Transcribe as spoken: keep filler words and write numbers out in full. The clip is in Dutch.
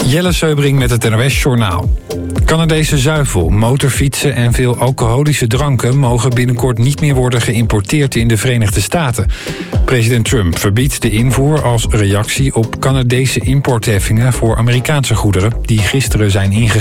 Jelle Seubring met het N O S-journaal. Canadese zuivel, motorfietsen en veel alcoholische dranken mogen binnenkort niet meer worden geïmporteerd in de Verenigde Staten. President Trump verbiedt de invoer als reactie op Canadese importheffingen voor Amerikaanse goederen die gisteren zijn ingegaan.